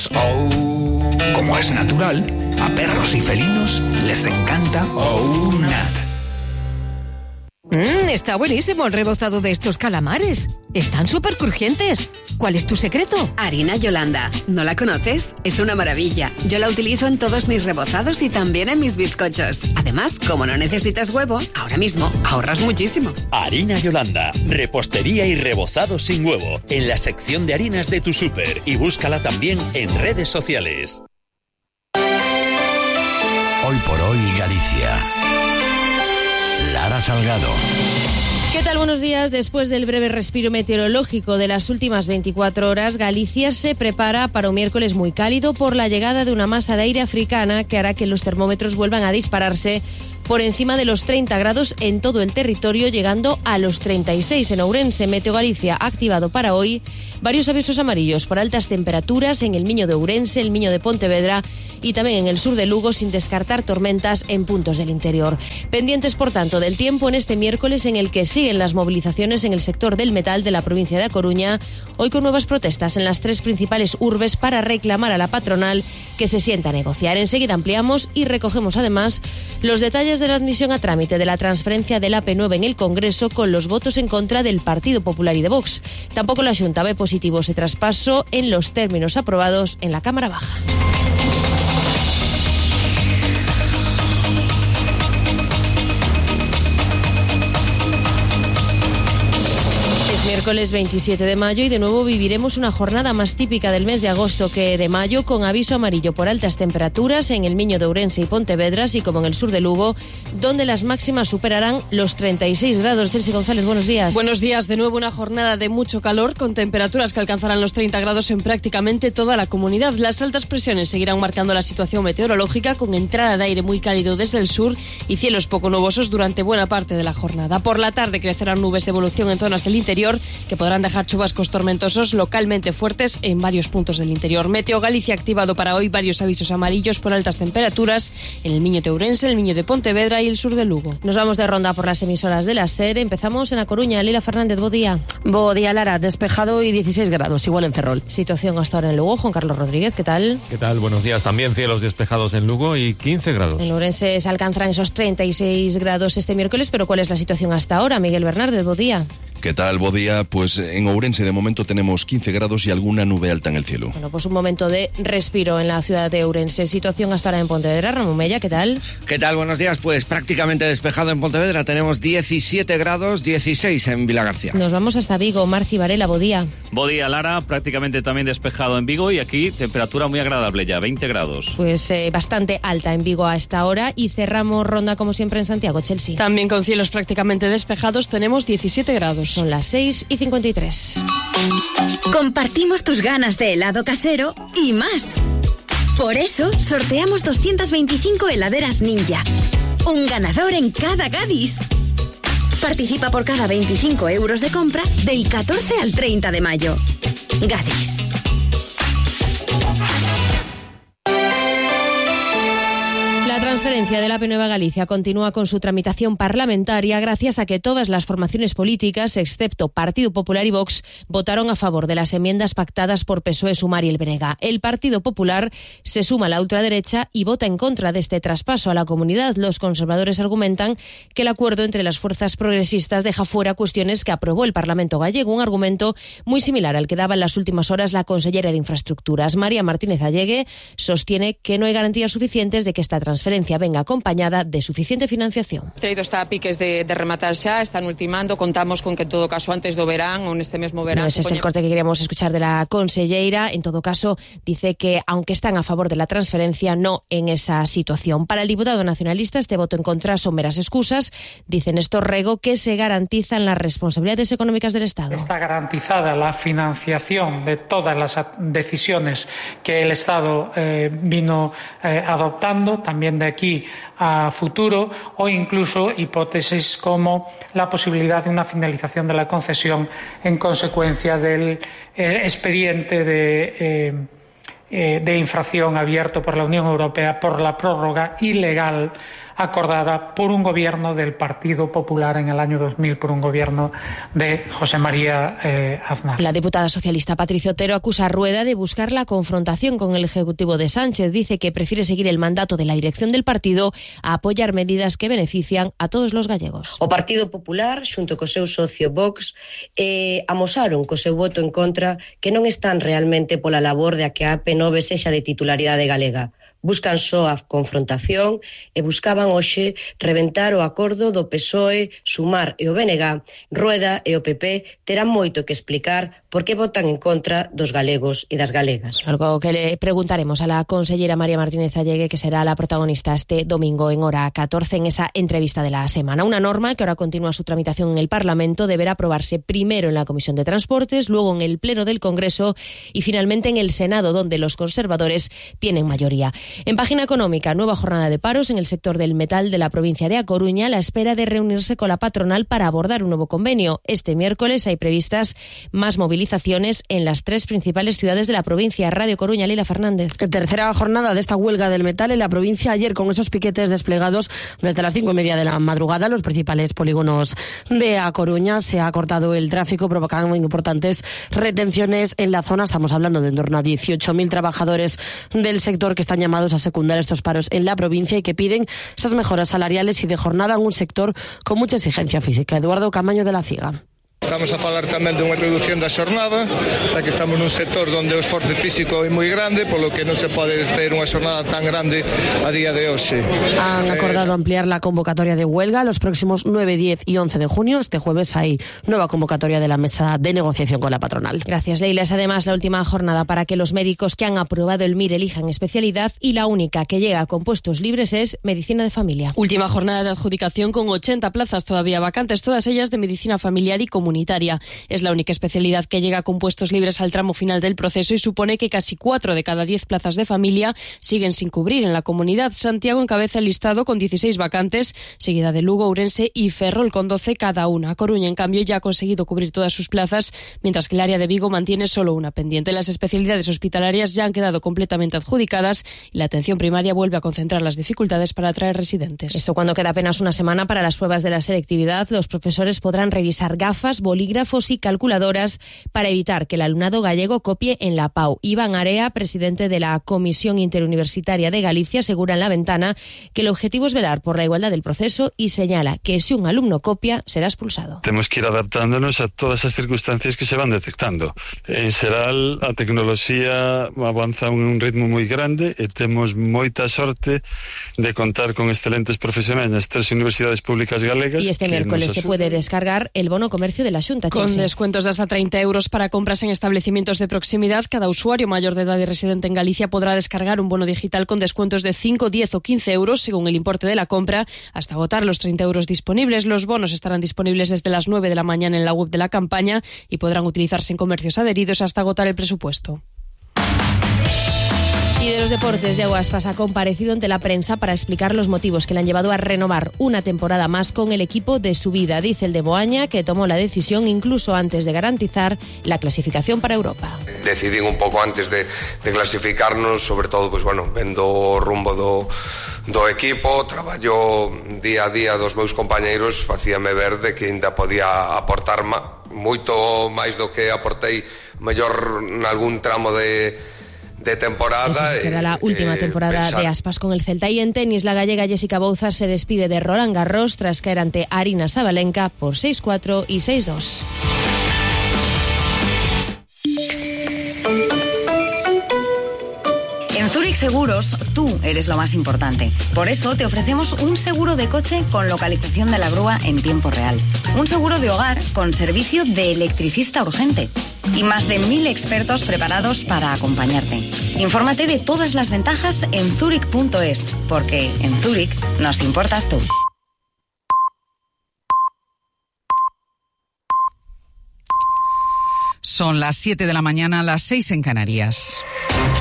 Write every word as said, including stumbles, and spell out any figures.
Oh. Como es natural, a perros y felinos les encanta Oh Nat. Mmm, está buenísimo el rebozado de estos calamares. Están súper crujientes. ¿Cuál es tu secreto? Harina Yolanda. ¿No la conoces? Es una maravilla. Yo la utilizo en todos mis rebozados y también en mis bizcochos. Además, como no necesitas huevo, ahora mismo ahorras muchísimo. Harina Yolanda. Repostería y rebozado sin huevo. En la sección de harinas de tu súper. Y búscala también en redes sociales. Hoy por hoy, Galicia. Lara Salgado. ¿Qué tal? Buenos días. Después del breve respiro meteorológico de las últimas veinticuatro horas, Galicia se prepara para un miércoles muy cálido por la llegada de una masa de aire africana que hará que los termómetros vuelvan a dispararse por encima de los treinta grados en todo el territorio, llegando a los treinta y seis en Ourense. Meteo Galicia ha activado para hoy varios avisos amarillos por altas temperaturas en el Miño de Ourense, el Miño de Pontevedra y también en el sur de Lugo, sin descartar tormentas en puntos del interior. Pendientes, por tanto, del tiempo en este miércoles en el que siguen las movilizaciones en el sector del metal de la provincia de A Coruña, hoy con nuevas protestas en las tres principales urbes para reclamar a la patronal que se sienta a negociar. Enseguida ampliamos y recogemos además los detalles de la admisión a trámite de la transferencia del A P nueve en el Congreso con los votos en contra del Partido Popular y de Vox. Tampoco la Xunta ve positivo ese traspaso en los términos aprobados en la Cámara Baja. Miércoles veintisiete de mayo y de nuevo viviremos una jornada más típica del mes de agosto que de mayo, con aviso amarillo por altas temperaturas en el Miño de Ourense y Pontevedra, así como en el sur de Lugo, donde las máximas superarán los treinta y seis grados. Celsi González, buenos días. Buenos días. De nuevo una jornada de mucho calor, con temperaturas que alcanzarán los treinta grados en prácticamente toda la comunidad. Las altas presiones seguirán marcando la situación meteorológica, con entrada de aire muy cálido desde el sur y cielos poco nubosos durante buena parte de la jornada. Por la tarde crecerán nubes de evolución en zonas del interior, que podrán dejar chubascos tormentosos localmente fuertes en varios puntos del interior. Meteo Galicia ha activado para hoy varios avisos amarillos por altas temperaturas en el Miño de Ourense, el Miño de Pontevedra y el sur de Lugo. Nos vamos de ronda por las emisoras de la SER. Empezamos en A Coruña. Lila Fernández, bo día. Bo día, Lara. Despejado y dieciséis grados, igual en Ferrol. Situación hasta ahora en Lugo. Juan Carlos Rodríguez, ¿qué tal? ¿Qué tal? Buenos días. También cielos despejados en Lugo y quince grados. En Ourense se alcanzarán esos treinta y seis grados este miércoles, pero ¿cuál es la situación hasta ahora? Miguel Bernárdez, bo día. ¿Qué tal? Bo día. Pues en Ourense de momento tenemos quince grados y alguna nube alta en el cielo. Bueno, pues un momento de respiro en la ciudad de Ourense. Situación hasta ahora en Pontevedra. Ramón Mella, ¿qué tal? ¿Qué tal? Buenos días. Pues prácticamente despejado en Pontevedra. Tenemos diecisiete grados, dieciséis en Vilagarcía. Nos vamos hasta Vigo. Marci Varela, bo día. Bo día, Lara. Prácticamente también despejado en Vigo y aquí temperatura muy agradable ya, veinte grados. Pues eh, bastante alta en Vigo a esta hora y cerramos ronda como siempre en Santiago. Chelsea. También con cielos prácticamente despejados tenemos diecisiete grados. Son las seis y cincuenta y tres. Compartimos tus ganas de helado casero y más. Por eso sorteamos doscientas veinticinco heladeras Ninja. Un ganador en cada Gadis. Participa por cada veinticinco euros de compra del catorce al treinta de mayo. Gadis. La transferencia del A P nueve a Galicia continúa con su tramitación parlamentaria gracias a que todas las formaciones políticas, excepto Partido Popular y Vox, votaron a favor de las enmiendas pactadas por P S O E, Sumar y el Brega. El Partido Popular se suma a la ultraderecha y vota en contra de este traspaso a la comunidad. Los conservadores argumentan que el acuerdo entre las fuerzas progresistas deja fuera cuestiones que aprobó el Parlamento gallego, un argumento muy similar al que daba en las últimas horas la consellera de Infraestructuras. María Martínez Allegue sostiene que no hay garantías suficientes de que esta transferencia venga acompañada de suficiente financiación. O treito está a piques de, de rematar xa, están ultimando, contamos con que en todo caso antes do verán ou neste mesmo verán... No es este poñe... el corte que queríamos escuchar de la conselleira. En todo caso, dice que aunque están a favor de la transferencia, no en esa situación. Para el diputado nacionalista, este voto en contra son meras excusas. Dice Néstor Rego que se garantizan las responsabilidades económicas del Estado. Está garantizada la financiación de todas las decisiones que el Estado eh, vino eh, adoptando, también de aquí a futuro, o incluso hipótesis como la posibilidad de una finalización de la concesión en consecuencia del eh, expediente de eh, eh, de infracción abierto por la Unión Europea por la prórroga ilegal acordada por un gobierno del Partido Popular en el año dos mil, por un gobierno de José María eh, Aznar. La diputada socialista Patricia Otero acusa a Rueda de buscar la confrontación con el Ejecutivo de Sánchez. Dice que prefiere seguir el mandato de la dirección del partido a apoyar medidas que benefician a todos los gallegos. O Partido Popular, xunto co seu socio Vox, eh, amosaron co seu voto en contra que non están realmente pola labor de a que a A P nove sexa de titularidade galega. Buscan só a confrontación e buscaban hoxe reventar o acordo do P S O E, Sumar e o B N G. Rueda e o P P terán moito que explicar por que votan en contra dos galegos e das galegas. Algo que le preguntaremos a la consellera María Martínez Allegue, que será la protagonista este domingo en hora catorce en esa entrevista de la semana. Una norma que ahora continúa su tramitación en el Parlamento deberá aprobarse primero en la Comisión de Transportes, luego en el Pleno del Congreso y finalmente en el Senado, donde los conservadores tienen mayoría. En página económica, nueva jornada de paros en el sector del metal de la provincia de A Coruña, a la espera de reunirse con la patronal para abordar un nuevo convenio. Este miércoles hay previstas más movilizaciones en las tres principales ciudades de la provincia. Radio Coruña, Lila Fernández. Tercera jornada de esta huelga del metal en la provincia ayer, con esos piquetes desplegados desde las cinco y media de la madrugada. Los principales polígonos de A Coruña, se ha cortado el tráfico, provocando importantes retenciones en la zona. Estamos hablando de en torno a dieciocho mil trabajadores del sector que están llamados a secundar estos paros en la provincia y que piden esas mejoras salariales y de jornada en un sector con mucha exigencia física. Eduardo Camaño de la Ciga. Estamos a falar tamén dunha reducción da xornada, xa que estamos nun sector onde o esforzo físico é moi grande, polo que non se pode ter unha xornada tan grande a día de hoxe. Han acordado eh... ampliar la convocatoria de huelga los próximos nueve, diez y once de junio. Este jueves hay nueva convocatoria de la mesa de negociación con la patronal. Gracias, Leila. Es además la última jornada para que los médicos que han aprobado el M I R elijan especialidad y la única que llega con puestos libres es Medicina de Familia. Última jornada de adjudicación con ochenta plazas todavía vacantes, todas ellas de Medicina Familiar y Comunitaria. Es la única especialidad que llega con puestos libres al tramo final del proceso y supone que casi cuatro de cada diez plazas de familia siguen sin cubrir en la comunidad. Santiago encabeza el listado con dieciséis vacantes, seguida de Lugo, Ourense y Ferrol con doce cada una. Coruña, en cambio, ya ha conseguido cubrir todas sus plazas, mientras que el área de Vigo mantiene solo una pendiente. Las especialidades hospitalarias ya han quedado completamente adjudicadas y la atención primaria vuelve a concentrar las dificultades para atraer residentes. Esto cuando queda apenas una semana para las pruebas de la selectividad. Los profesores podrán revisar gafas, bolígrafos y calculadoras para evitar que el alumnado gallego copie en la P A U. Iván Area, presidente de la Comisión Interuniversitaria de Galicia, asegura en La Ventana que el objetivo es velar por la igualdad del proceso y señala que si un alumno copia será expulsado. Tenemos que ir adaptándonos a todas as circunstancias que se van detectando. En xeral, a tecnoloxía avanza a un ritmo moi grande e temos moita sorte de contar con excelentes profesionais nas tres universidades públicas galegas. Y este miércoles se puede descargar el bono comercio de la Xunta. Con descuentos de hasta treinta euros para compras en establecimientos de proximidad, cada usuario mayor de edad y residente en Galicia podrá descargar un bono digital con descuentos de cinco, diez o quince euros según el importe de la compra, hasta agotar los treinta euros disponibles. Los bonos estarán disponibles desde las nueve de la mañana en la web de la campaña y podrán utilizarse en comercios adheridos hasta agotar el presupuesto. Y de los deportes, Yago Aspas ha comparecido ante la prensa para explicar los motivos que le han llevado a renovar una temporada más con el equipo de su vida. Dice el de Boaña que tomó la decisión incluso antes de garantizar la clasificación para Europa. Decidí un pouco antes de, de clasificarnos, sobre todo, pues, bueno, vendo o rumbo do, do equipo, traballo día a día dos meus compañeiros, facíame ver de que ainda podía aportar ma, moito máis do que aportei mellor nalgún tramo de de temporada. Esa será la última temporada eh, de Aspas con el Celta. Y en tenis, la gallega Jessica Bouzas se despide de Roland Garros tras caer ante Arina Sabalenka por seis cuatro y seis dos. En Zurich Seguros, tú eres lo más importante. Por eso te ofrecemos un seguro de coche con localización de la grúa en tiempo real. Un seguro de hogar con servicio de electricista urgente. Y más de mil expertos preparados para acompañarte. Infórmate de todas las ventajas en zurich punto es, porque en Zurich nos importas tú. Son las siete de la mañana, las seis en Canarias.